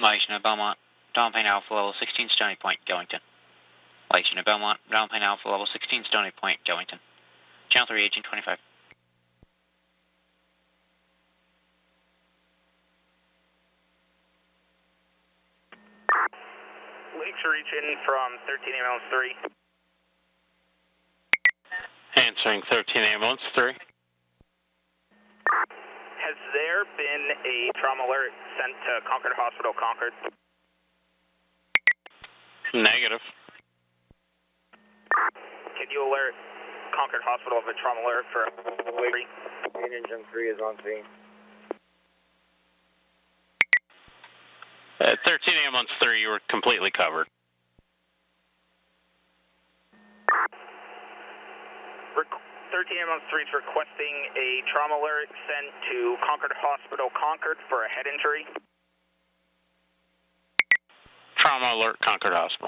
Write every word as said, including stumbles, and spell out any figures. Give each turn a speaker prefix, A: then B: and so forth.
A: Lexington Belmont, Donald Payne Alpha level sixteen, Stony Point, Goington. Lexington Belmont, Donald Payne Alpha level sixteen, Stony Point, Goington. Channel three, agent twenty-five.
B: Lakes reaching from thirteen ambulance three.
C: Answering thirteen ambulance three.
B: Has there been a trauma alert sent to Concord Hospital, Concord?
C: Negative.
B: Can you alert Concord Hospital of a trauma alert for three?
D: Engine three is on scene.
C: Uh, thirteen ambulance three, you were completely covered.
B: Requ thirteen ambulance three is requesting a trauma alert sent to Concord Hospital, Concord for a head injury.
C: Trauma alert, Concord Hospital.